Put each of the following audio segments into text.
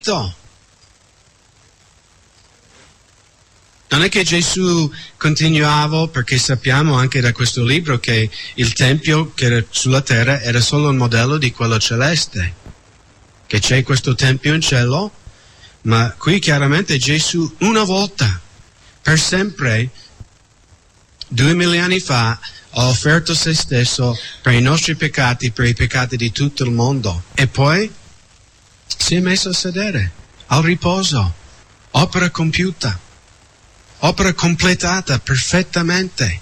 Non è che Gesù continuava, perché sappiamo anche da questo libro che il Tempio che era sulla terra era solo un modello di quello celeste, che c'è questo Tempio in cielo, ma qui chiaramente Gesù una volta, per sempre, 2000 anni fa, ha offerto se stesso per i nostri peccati, per i peccati di tutto il mondo, e poi si è messo a sedere, al riposo, opera compiuta. Opera completata perfettamente.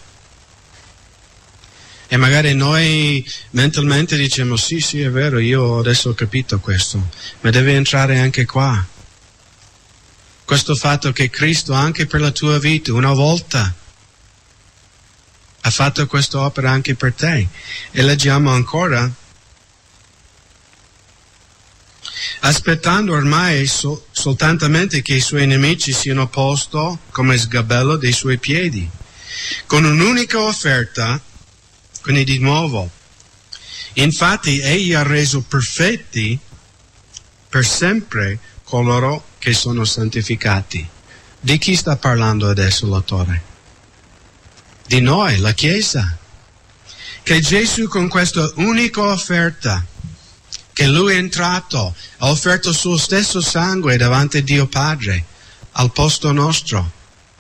E magari noi mentalmente diciamo sì, è vero, io adesso ho capito questo, ma deve entrare anche qua. Questo fatto che Cristo anche per la tua vita una volta ha fatto questa opera anche per te. E leggiamo ancora: aspettando ormai soltanto che i suoi nemici siano posti come sgabello dei suoi piedi, con un'unica offerta, quindi di nuovo. Infatti egli ha reso perfetti per sempre coloro che sono santificati. Di chi sta parlando adesso l'autore? Di noi, la Chiesa. Che Gesù con questa unica offerta, che Lui è entrato, ha offerto il suo stesso sangue davanti a Dio Padre, al posto nostro.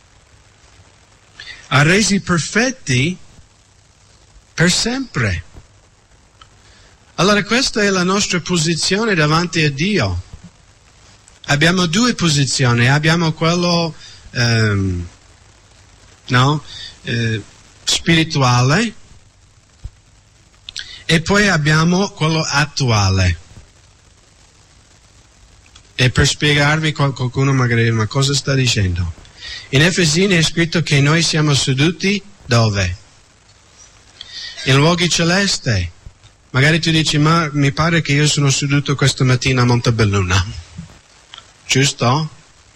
Ha resi perfetti per sempre. Allora questa è la nostra posizione davanti a Dio. Abbiamo due posizioni, abbiamo quello spirituale, e poi abbiamo quello attuale. E per spiegarvi, qualcuno magari dice: ma cosa sta dicendo? In Efesini è scritto che noi siamo seduti dove? In luoghi celesti. Magari tu dici: ma mi pare che io sono seduto questa mattina a Montebelluna. Giusto?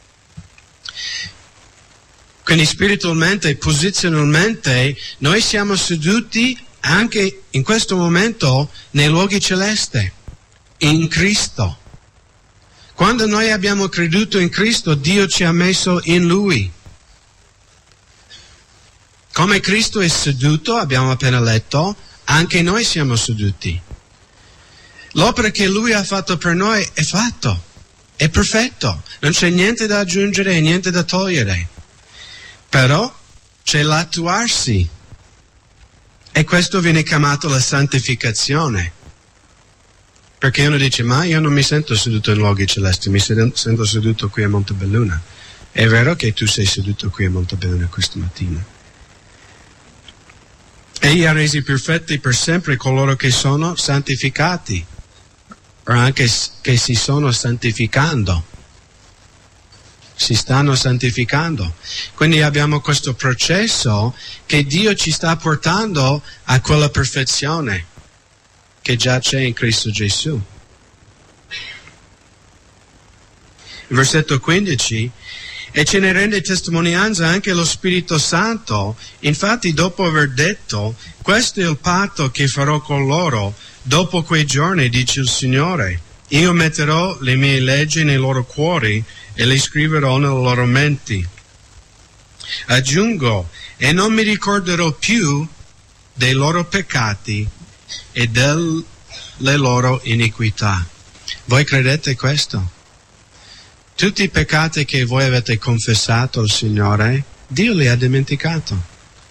Quindi spiritualmente, posizionalmente, noi siamo seduti anche in questo momento nei luoghi celesti, in Cristo. Quando noi abbiamo creduto in Cristo, Dio ci ha messo in Lui. Come Cristo è seduto, abbiamo appena letto, anche noi siamo seduti. L'opera che Lui ha fatto per noi è fatto, è perfetto, non c'è niente da aggiungere e niente da togliere. Però c'è l'attuarsi. E questo viene chiamato la santificazione. Perché uno dice: ma io non mi sento seduto in luoghi celesti, mi sento seduto qui a Montebelluna. È vero che tu sei seduto qui a Montebelluna questa mattina. Egli ha resi perfetti per sempre coloro che sono santificati, o anche che si sono santificando. Si stanno santificando. Quindi abbiamo questo processo che Dio ci sta portando a quella perfezione che già c'è in Cristo Gesù. Versetto 15: e ce ne rende testimonianza anche lo Spirito Santo. Infatti, dopo aver detto: questo è il patto che farò con loro dopo quei giorni, dice il Signore, io metterò le mie leggi nei loro cuori e le scriverò nelle loro menti. Aggiungo: e non mi ricorderò più dei loro peccati e delle loro iniquità. Voi credete questo? Tutti i peccati che voi avete confessato al Signore, Dio li ha dimenticato.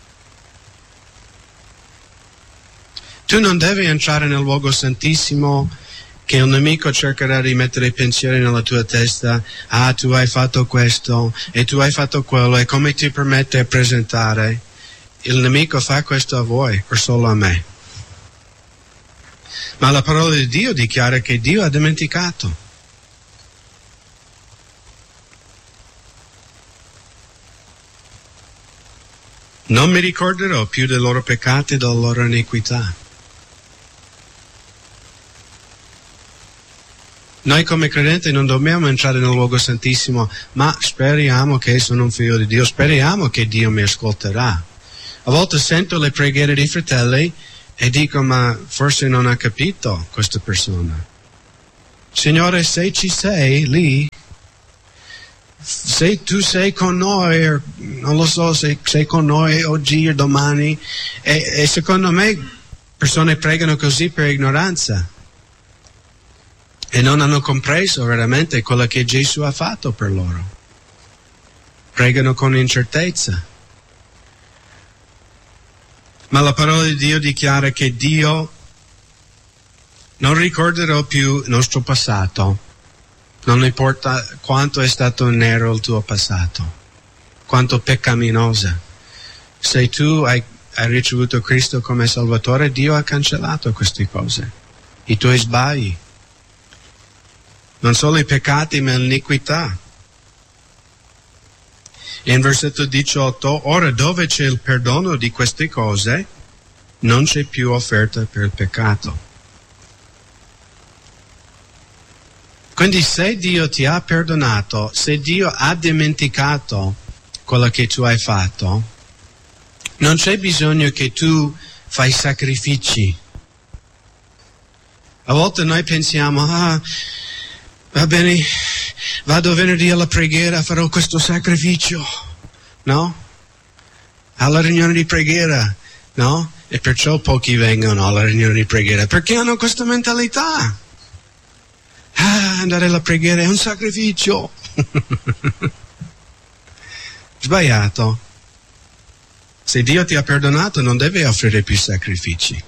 Tu non devi entrare nel luogo santissimo, che il nemico cercherà di mettere i pensieri nella tua testa: ah, tu hai fatto questo e tu hai fatto quello, e come ti permette a presentare? Il nemico fa questo a voi o solo a me? Ma la parola di Dio dichiara che Dio ha dimenticato. Non mi ricorderò più dei loro peccati e della loro iniquità. Noi come credenti non dobbiamo entrare nel luogo santissimo, ma speriamo che sono un figlio di Dio, speriamo che Dio mi ascolterà. A volte sento le preghiere dei fratelli e dico: ma forse non ha capito questa persona. Signore, se ci sei lì, se tu sei con noi, non lo so se sei con noi oggi o domani, e secondo me persone pregano così per ignoranza e non hanno compreso veramente quello che Gesù ha fatto per loro. Pregano con incertezza. Ma la parola di Dio dichiara che Dio non ricorderà più il nostro passato. Non importa quanto è stato nero il tuo passato, quanto peccaminosa. Se tu hai ricevuto Cristo come Salvatore, Dio ha cancellato queste cose, i tuoi sbagli. Non solo i peccati, ma l'iniquità. In versetto 18, ora dove c'è il perdono di queste cose, non c'è più offerta per il peccato. Quindi se Dio ti ha perdonato, se Dio ha dimenticato quello che tu hai fatto, non c'è bisogno che tu fai sacrifici. A volte noi pensiamo, va bene, vado venerdì alla preghiera, farò questo sacrificio, no? Alla riunione di preghiera, no? E perciò pochi vengono alla riunione di preghiera, perché hanno questa mentalità. Andare alla preghiera è un sacrificio. Sbagliato. Se Dio ti ha perdonato non deve offrire più sacrifici.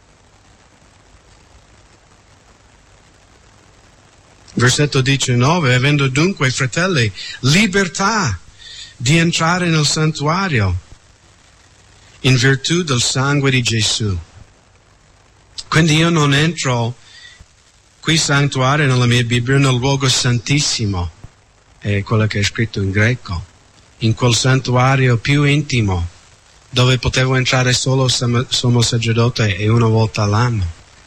Versetto 19, avendo dunque, fratelli, libertà di entrare nel santuario in virtù del sangue di Gesù. Quindi io non entro qui santuario nella mia Bibbia, nel luogo santissimo, è quello che è scritto in greco, in quel santuario più intimo, dove potevo entrare solo sommo sacerdote e una volta all'anno.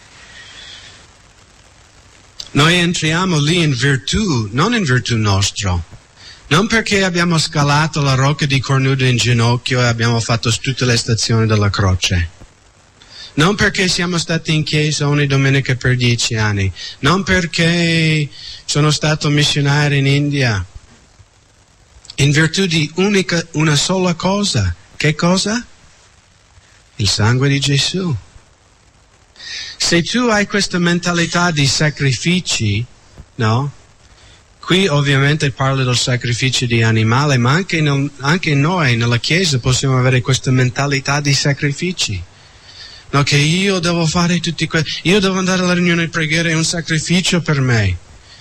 Noi entriamo lì in virtù, non in virtù nostra, non perché abbiamo scalato la rocca di cornudo in ginocchio e abbiamo fatto tutte le stazioni della croce. Non perché siamo stati in chiesa ogni domenica per 10 anni, non perché sono stato missionario in India, in virtù di una sola cosa. Che cosa? Il sangue di Gesù. Se tu hai questa mentalità di sacrifici, no? Qui ovviamente parlo del sacrificio di animale, ma anche noi nella chiesa possiamo avere questa mentalità di sacrifici. No, che io devo fare tutti io devo andare alla riunione di preghiera, è un sacrificio per me.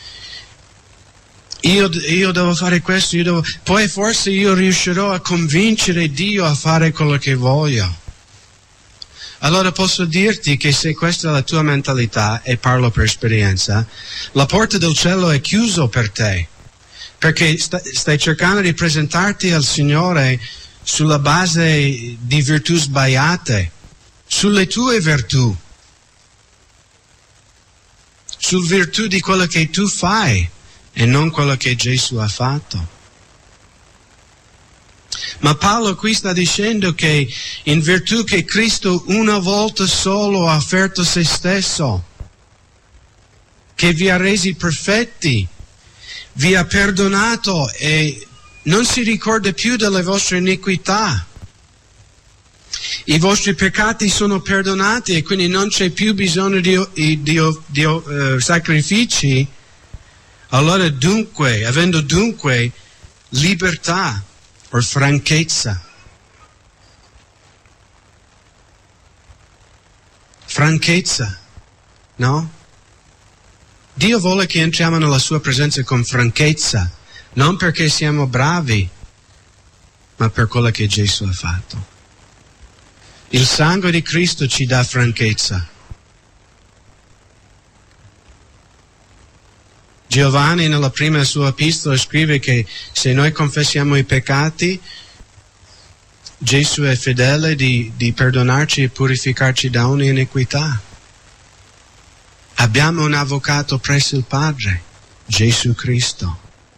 Io devo fare questo, poi forse io riuscirò a convincere Dio a fare quello che voglio. Allora posso dirti che se questa è la tua mentalità, e parlo per esperienza, la porta del cielo è chiusa per te, perché stai cercando di presentarti al Signore sulla base di virtù sbagliate. Sulle tue virtù, sul virtù di quello che tu fai e non quello che Gesù ha fatto. Ma Paolo qui sta dicendo che in virtù che Cristo una volta solo ha offerto se stesso, che vi ha resi perfetti, vi ha perdonato e non si ricorda più delle vostre iniquità. I vostri peccati sono perdonati e quindi non c'è più bisogno di sacrifici. Allora dunque, avendo dunque libertà o franchezza. Franchezza, no? Dio vuole che entriamo nella sua presenza con franchezza, non perché siamo bravi, ma per quello che Gesù ha fatto. Il sangue di Cristo ci dà franchezza. Giovanni nella prima sua epistola scrive che se noi confessiamo i peccati, Gesù è fedele di perdonarci e purificarci da ogni iniquità. Abbiamo un avvocato presso il Padre, Gesù Cristo.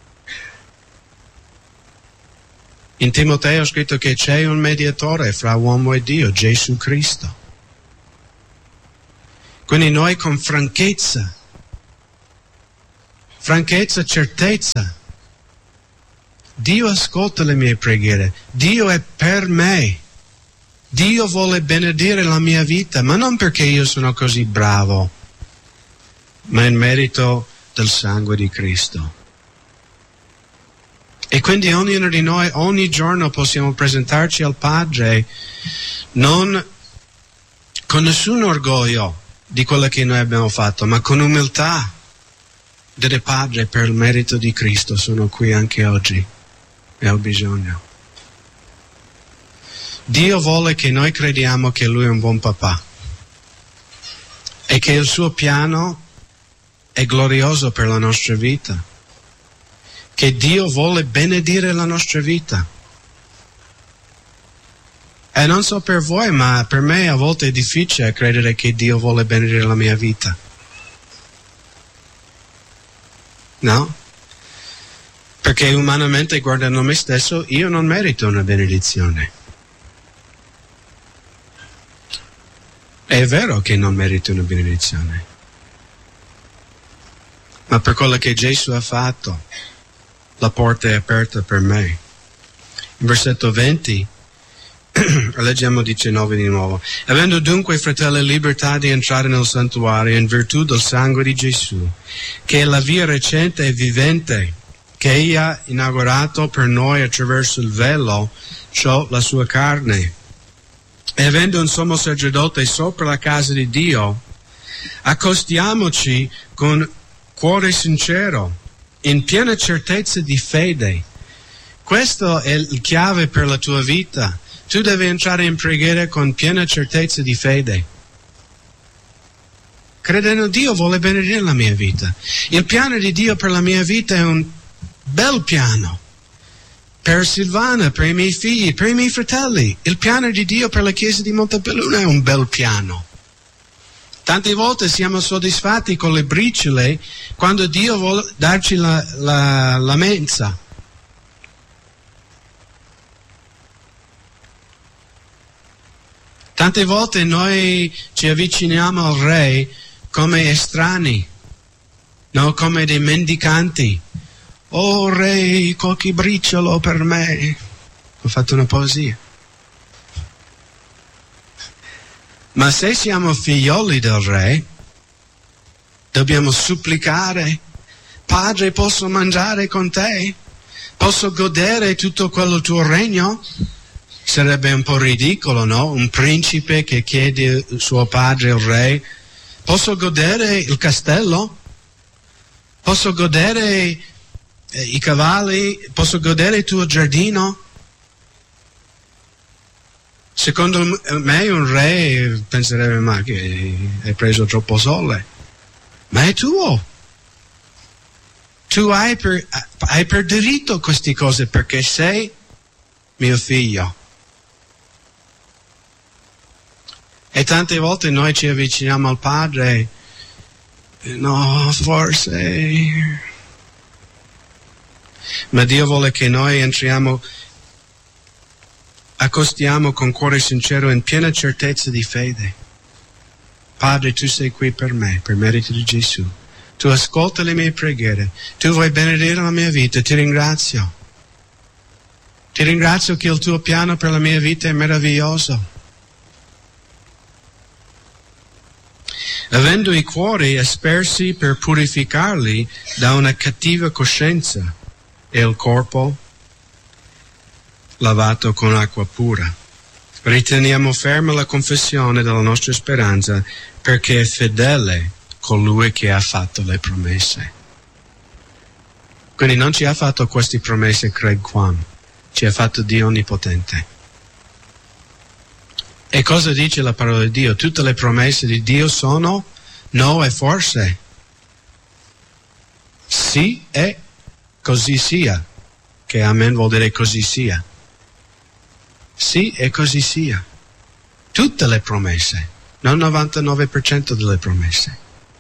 In Timoteo è scritto che c'è un mediatore fra uomo e Dio, Gesù Cristo. Quindi noi con franchezza franchezza, certezza. Dio ascolta le mie preghiere, Dio è per me, Dio vuole benedire la mia vita, ma non perché io sono così bravo, ma in merito del sangue di Cristo. E quindi ognuno di noi, ogni giorno possiamo presentarci al Padre non con nessun orgoglio di quello che noi abbiamo fatto, ma con umiltà. Dire Padre, per il merito di Cristo sono qui anche oggi e ho bisogno. Dio vuole che noi crediamo che Lui è un buon papà e che il suo piano è glorioso per la nostra vita, che Dio vuole benedire la nostra vita. E non so per voi, ma per me a volte è difficile credere che Dio vuole benedire la mia vita. No? Perché umanamente, guardando me stesso, io non merito una benedizione. È vero che non merito una benedizione. Ma per quello che Gesù ha fatto, la porta è aperta per me. In versetto 20, leggiamo 19 di nuovo. Avendo dunque, fratelli, libertà di entrare nel santuario in virtù del sangue di Gesù, che è la via recente e vivente, che Egli ha inaugurato per noi attraverso il velo, cioè la sua carne. E avendo un sommo sacerdote sopra la casa di Dio, accostiamoci con cuore sincero, in piena certezza di fede. Questo è il chiave per la tua vita. Tu devi entrare in preghiera con piena certezza di fede. Credendo Dio vuole benedire la mia vita. Il piano di Dio per la mia vita è un bel piano. Per Silvana, per i miei figli, per i miei fratelli. Il piano di Dio per la Chiesa di Montebelluna è un bel piano. Tante volte siamo soddisfatti con le briciole quando Dio vuole darci la mensa. Tante volte noi ci avviciniamo al Re come estranei, no? Come dei mendicanti. Oh Re, qualche briciolo per me. Ho fatto una poesia. Ma se siamo figlioli del Re, dobbiamo supplicare: Padre, posso mangiare con te? Posso godere tutto quello tuo regno? Sarebbe un po' ridicolo, no? Un principe che chiede suo padre, il re: posso godere il castello? Posso godere i cavalli? Posso godere il tuo giardino? Secondo me un re penserebbe: ma che hai preso troppo sole? Ma è tuo. Tu hai per diritto queste cose perché sei mio figlio. E tante volte noi ci avviciniamo al Padre: no, forse. Ma Dio vuole che noi entriamo, accostiamo con cuore sincero in piena certezza di fede. Padre, tu sei qui per me, per merito di Gesù. Tu ascolta le mie preghiere. Tu vuoi benedire la mia vita. Ti ringrazio. Ti ringrazio che il tuo piano per la mia vita è meraviglioso. Avendo i cuori aspersi per purificarli da una cattiva coscienza e il corpo lavato con acqua pura. Riteniamo ferma la confessione della nostra speranza, perché è fedele colui che ha fatto le promesse. Quindi non ci ha fatto queste promesse Craig Kwan, ci ha fatto Dio Onnipotente. E cosa dice la parola di Dio? Tutte le promesse di Dio sono no e forse. Sì e così sia. Che amen vuol dire così sia. Sì e così sia. Tutte le promesse, non 99% delle promesse.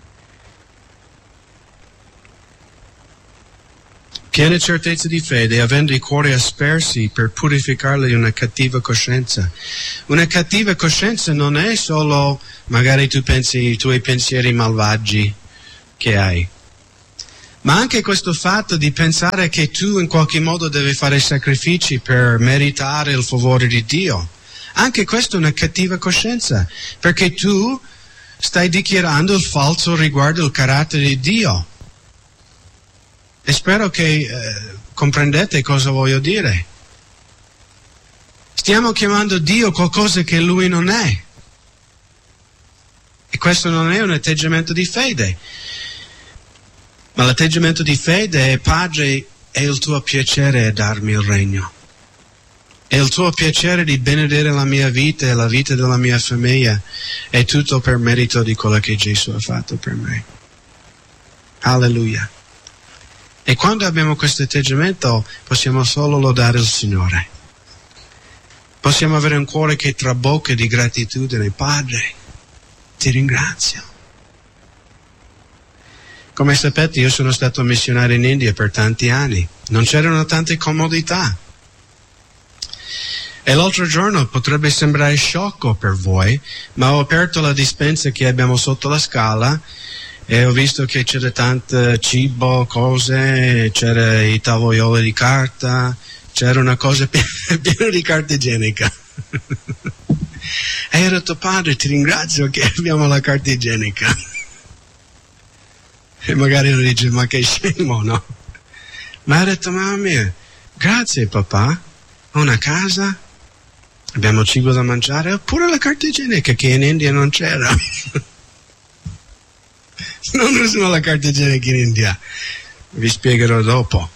Piena certezza di fede, avendo i cuori aspersi per purificarli di una cattiva coscienza. Una cattiva coscienza non è solo, magari tu pensi, i tuoi pensieri malvagi che hai, Ma anche questo fatto di pensare che tu in qualche modo devi fare sacrifici per meritare il favore di Dio, anche questo è una cattiva coscienza, perché tu stai dichiarando il falso riguardo il carattere di Dio. E spero che comprendete cosa voglio dire. Stiamo chiamando Dio qualcosa che Lui non è. E questo non è un atteggiamento di fede. Ma l'atteggiamento di fede è: Padre, è il tuo piacere darmi il regno. È il tuo piacere di benedire la mia vita e la vita della mia famiglia. È tutto per merito di quello che Gesù ha fatto per me. Alleluia. E quando abbiamo questo atteggiamento possiamo solo lodare il Signore. Possiamo avere un cuore che trabocca di gratitudine. Padre, ti ringrazio. Come sapete, io sono stato missionario in India per tanti anni. Non c'erano tante comodità. E l'altro giorno potrebbe sembrare sciocco per voi, ma ho aperto la dispensa che abbiamo sotto la scala e ho visto che c'era tanto cibo, cose, c'era i tavoglioli di carta, c'era una cosa piena di carta igienica. E io ho detto: Padre, ti ringrazio che abbiamo la carta igienica. E magari uno dice: ma che scemo, no? Ma ho detto: mamma mia, grazie papà, ho una casa, abbiamo cibo da mangiare, oppure la carta igienica che in India non c'era. Non usano la carta igienica in India, vi spiegherò dopo.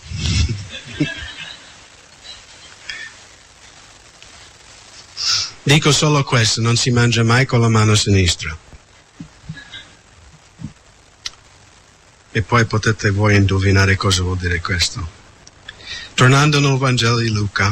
Dico solo questo: non si mangia mai con la mano sinistra. E poi potete voi indovinare cosa vuol dire questo. Tornando nel Vangelo di Luca.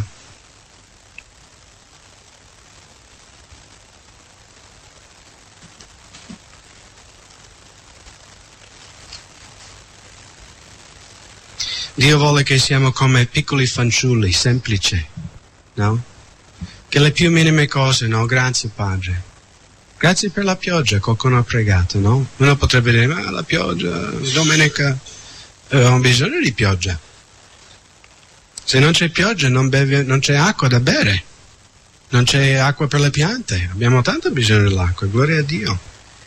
Dio vuole che siamo come piccoli fanciulli, semplici, no? Che le più minime cose, no? Grazie Padre. Grazie per la pioggia, qualcuno ha pregato, no? Uno potrebbe dire: ma la pioggia, domenica, ho bisogno di pioggia. Se non c'è pioggia non c'è acqua da bere, non c'è acqua per le piante, abbiamo tanto bisogno dell'acqua, gloria a Dio.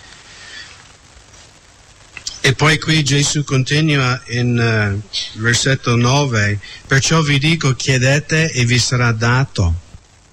E poi qui Gesù continua in versetto 9: perciò vi dico, chiedete e vi sarà dato.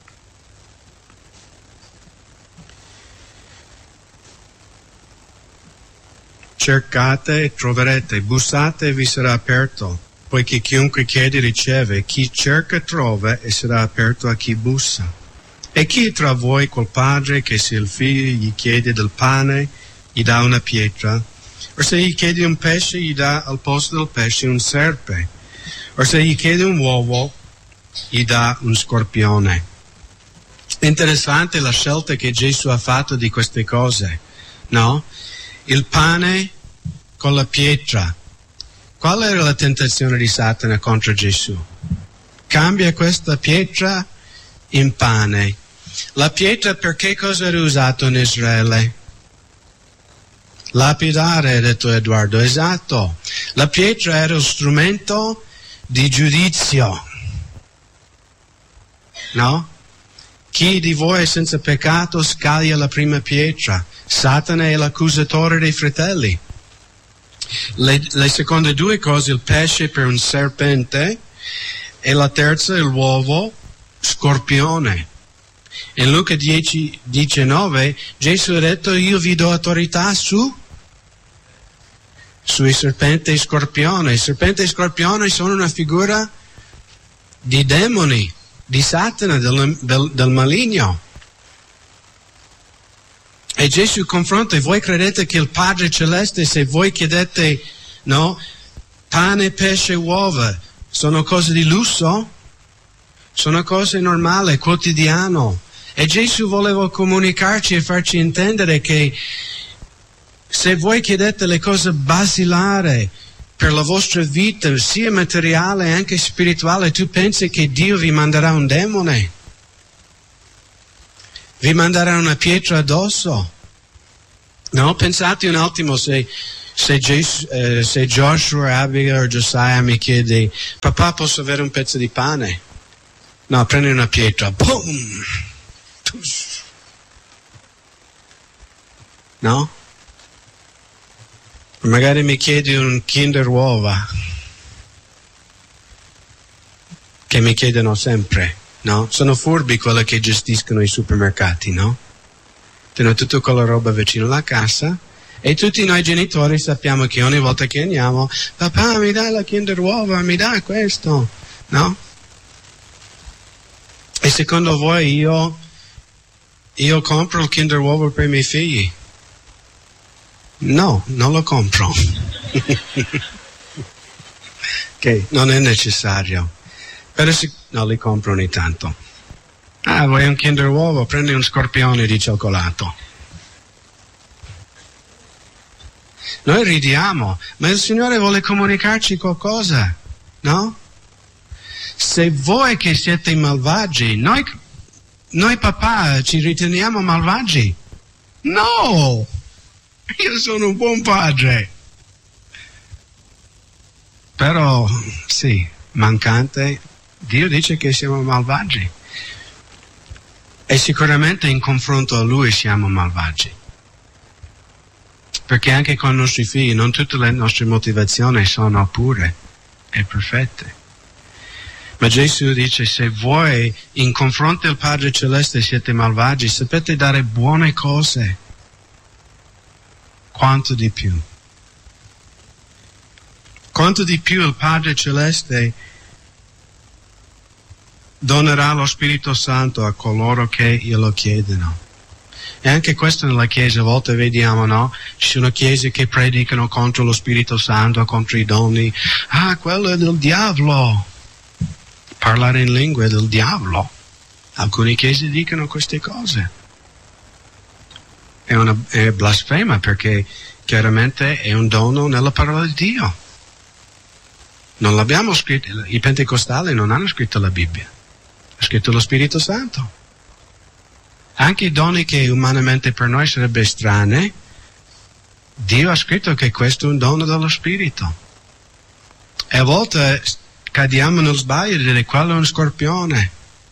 Cercate e troverete, bussate e vi sarà aperto, poiché chiunque chiede riceve, chi cerca trova e sarà aperto a chi bussa. E chi tra voi quel padre che se il figlio gli chiede del pane, gli dà una pietra? O se gli chiede un pesce, gli dà al posto del pesce un serpe? O se gli chiede un uovo, gli dà un scorpione? Interessante la scelta che Gesù ha fatto di queste cose, no? Il pane con la pietra. Qual era la tentazione di Satana contro Gesù? Cambia questa pietra in pane. La pietra per che cosa era usato in Israele? Lapidare, ha detto Edoardo, esatto. La pietra era lo strumento di giudizio. No? Chi di voi è senza peccato scaglia la prima pietra. Satana è l'accusatore dei fratelli. Le seconde due cose, il pesce per un serpente e la terza, l'uovo, scorpione. In Luca 10:19 Gesù ha detto: io vi do autorità sui serpenti e scorpione. I serpenti e scorpione sono una figura di demoni, di Satana, del maligno. E Gesù confronta: e voi credete che il Padre Celeste, se voi chiedete, no, pane, pesce, uova, sono cose di lusso? Sono cose normali, quotidiane. E Gesù voleva comunicarci e farci intendere che se voi chiedete le cose basilari per la vostra vita, sia materiale che anche spirituale, tu pensi che Dio vi manderà un demone? Vi manderà una pietra addosso? No, pensate un attimo, se Se Joshua, Abigail o Josiah mi chiede, papà, posso avere un pezzo di pane? No, prendi una pietra, boom! No? Magari mi chiedi un Kinder Uova, che mi chiedono sempre, no? Sono furbi quelli che gestiscono i supermercati, no? Tengono tutta quella roba vicino alla cassa e tutti noi genitori sappiamo che ogni volta che andiamo, papà mi dai la Kinder Uova, mi dai questo, no? E secondo voi io compro il Kinder Uova per i miei figli? No, non lo compro. Ok, non è necessario. Però no, li compro ogni tanto. Ah, vuoi un Kinder Uovo? Prendi un scorpione di cioccolato. Noi ridiamo, ma il Signore vuole comunicarci qualcosa, no? Se voi che siete malvagi, noi papà ci riteniamo malvagi? No! Io sono un buon padre. Però, sì, mancante, Dio dice che siamo malvagi. E sicuramente in confronto a Lui siamo malvagi. Perché anche con i nostri figli non tutte le nostre motivazioni sono pure e perfette. Ma Gesù dice, se voi in confronto al Padre Celeste siete malvagi, sapete dare buone cose, quanto di più? Quanto di più il Padre Celeste donerà lo Spirito Santo a coloro che glielo chiedono. E anche questo nella Chiesa a volte vediamo, no? Ci sono chiese che predicano contro lo Spirito Santo, contro i doni. Ah, quello è del diavolo. Parlare in lingua è del diavolo. Alcune chiese dicono queste cose. È blasfema perché chiaramente è un dono nella parola di Dio. Non l'abbiamo scritto, i pentecostali non hanno scritto la Bibbia, ha scritto lo Spirito Santo. Anche i doni che umanamente per noi sarebbe strane, Dio ha scritto che questo è un dono dello Spirito. E a volte cadiamo nel sbaglio di dire quello è un scorpione.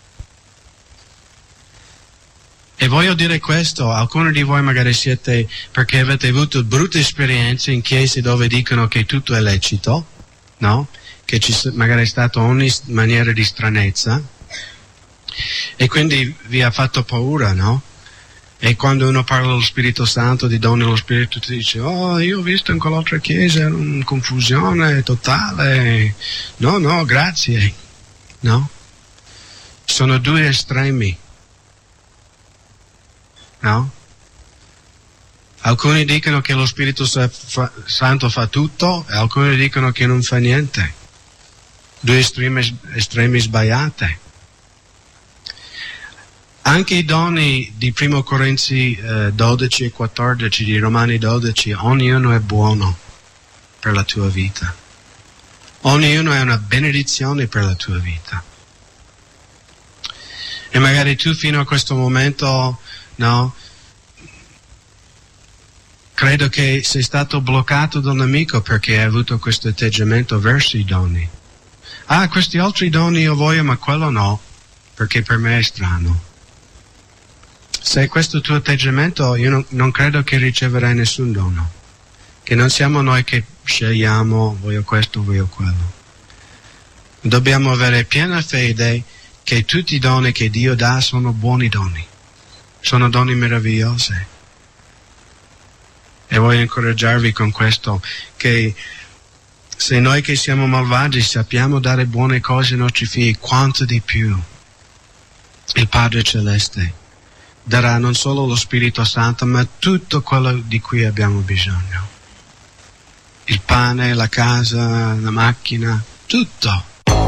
E voglio dire questo, alcuni di voi magari siete, perché avete avuto brutte esperienze in chiese dove dicono che tutto è lecito, no? Che magari è stata ogni maniera di stranezza, e quindi vi ha fatto paura, no? E quando uno parla dello Spirito Santo, di doni dello Spirito, ti dice, oh, io ho visto in quell'altra chiesa, era una confusione totale. No, grazie. No? Sono due estremi. No? Alcuni dicono che lo Spirito Santo fa tutto e alcuni dicono che non fa niente. Due estremi sbagliate. Anche i doni di 1 Corinzi 12 e 14, di Romani 12, ognuno è buono per la tua vita. Ognuno è una benedizione per la tua vita. E magari tu fino a questo momento, no, credo che sei stato bloccato dal nemico perché hai avuto questo atteggiamento verso i doni. Ah, questi altri doni io voglio, ma quello no, perché per me è strano. Se è questo tuo atteggiamento, io non credo che riceverai nessun dono. Che non siamo noi che scegliamo, voglio questo, voglio quello. Dobbiamo avere piena fede che tutti i doni che Dio dà sono buoni doni. Sono doni meravigliosi. E voglio incoraggiarvi con questo, che se noi che siamo malvagi sappiamo dare buone cose ai nostri figli, quanto di più il Padre Celeste darà non solo lo Spirito Santo, ma tutto quello di cui abbiamo bisogno. Il pane, la casa, la macchina, tutto.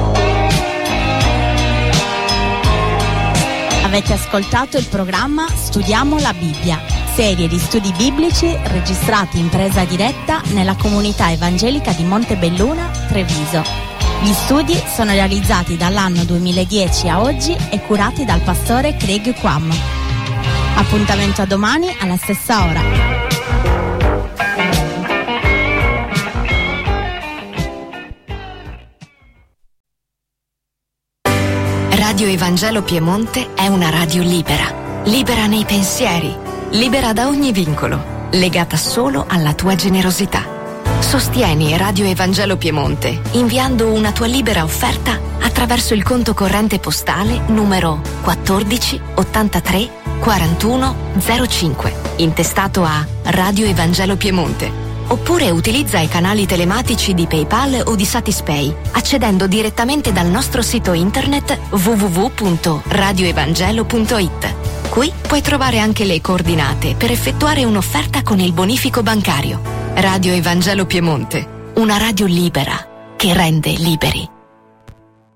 Avete ascoltato il programma Studiamo la Bibbia, serie di studi biblici registrati in presa diretta nella comunità evangelica di Montebelluna, Treviso. Gli studi sono realizzati dall'anno 2010 a oggi e curati dal pastore Craig Quam. Appuntamento a domani alla stessa ora. Radio Evangelo Piemonte è una radio libera, libera nei pensieri, libera da ogni vincolo, legata solo alla tua generosità. Sostieni Radio Evangelo Piemonte inviando una tua libera offerta attraverso il conto corrente postale numero 14 83 41 05, intestato a Radio Evangelo Piemonte. Oppure utilizza i canali telematici di PayPal o di Satispay, accedendo direttamente dal nostro sito internet www.radioevangelo.it. Qui puoi trovare anche le coordinate per effettuare un'offerta con il bonifico bancario. Radio Evangelo Piemonte, una radio libera che rende liberi.